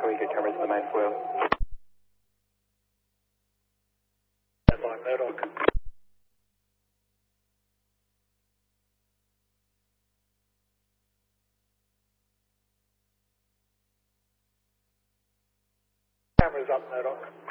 Echo, you get cameras in the main foil. By Murdoch. Cameras up, Murdoch.